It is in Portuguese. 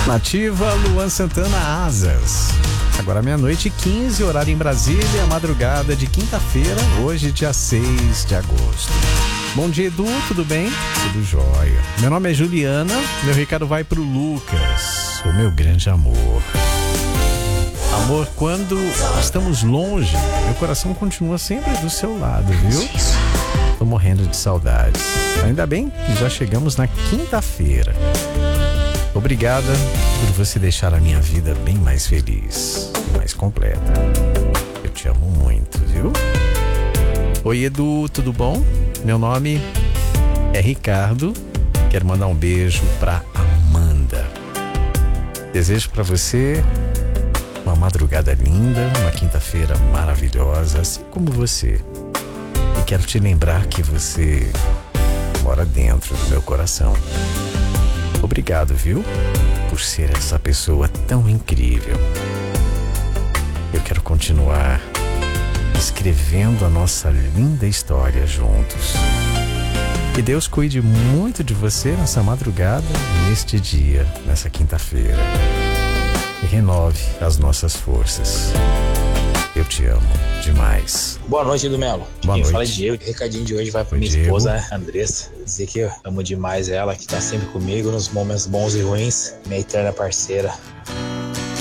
Nativa, Luan Santana, Asas. Agora 00:15, horário em Brasília, madrugada de quinta-feira, hoje dia 6 de agosto. Bom dia, Edu, tudo bem? Tudo jóia. Meu nome é Juliana, meu recado vai pro Lucas, o meu grande amor. Amor, quando estamos longe, meu coração continua sempre do seu lado, viu? Tô morrendo de saudades. Ainda bem que já chegamos na quinta-feira. Obrigada por você deixar a minha vida bem mais feliz e mais completa. Eu te amo muito, viu? Oi, Edu, tudo bom? Meu nome é Ricardo. Quero mandar um beijo pra Amanda. Desejo pra você uma madrugada linda, uma quinta-feira maravilhosa, assim como você. E quero te lembrar que você mora dentro do meu coração. Obrigado, viu? Por ser essa pessoa tão incrível. Eu quero continuar escrevendo a nossa linda história juntos. Que Deus cuide muito de você nessa madrugada, neste dia, nessa quinta-feira. E renove as nossas forças. Eu te amo demais. Boa noite, do Melo. Boa Quem noite. fala é Diego. O recadinho de hoje vai pra minha esposa, Andressa. Dizer que eu amo demais ela, que tá sempre comigo nos momentos bons e ruins. Minha eterna parceira.